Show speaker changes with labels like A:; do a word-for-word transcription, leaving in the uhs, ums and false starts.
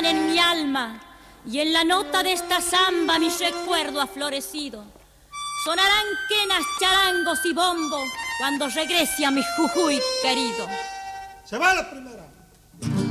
A: en mi alma y en la nota de esta samba mi recuerdo ha florecido. Sonarán quenas, charangos y bombo cuando regrese a mi Jujuy querido.
B: Se va la primera.